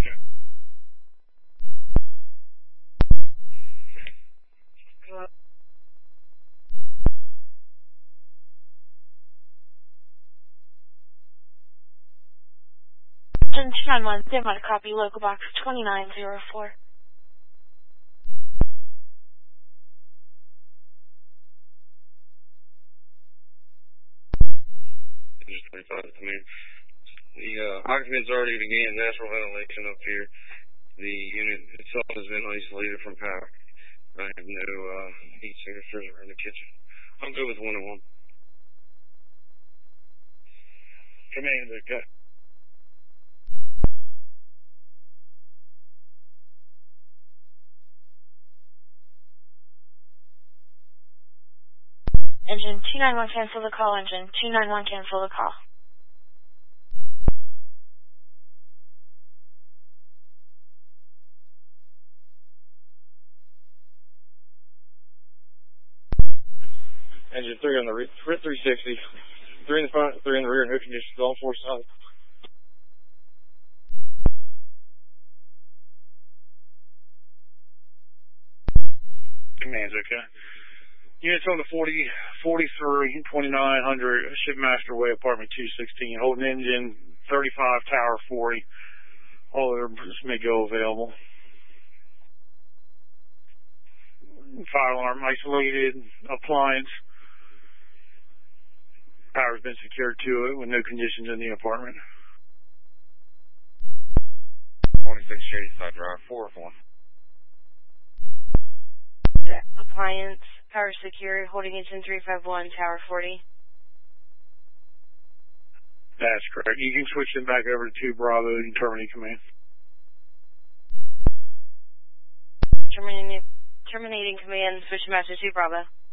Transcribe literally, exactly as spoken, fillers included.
Okay. Hello? Engine two nine one, stand by to copy, local box twenty-nine zero four. Engine twenty-five, come in. The uh, occupants already began natural ventilation up here. The unit itself has been isolated from power. I have no uh, heat signatures in the kitchen. I'm good with one and one. Commander, go. Engine two nine one, cancel the call. Engine two nine one, cancel the call. Engine three on the re- three sixty. Three in the front, three in the rear, no conditions, all four sides. Commands, okay. Units on the forty, forty-three, twenty-nine hundred, Shipmaster Way, apartment two sixteen, holding engine thirty-five, tower forty. All of them may go available. Fire alarm isolated, appliance. Power's been secured to it with no conditions in the apartment. twenty-six Shadyside Drive, four oh one. Appliance, power secure, holding engine three five one, tower forty. That's correct. You can switch them back over to two Bravo and terminate command. Terminating, terminating command, switch master two Bravo.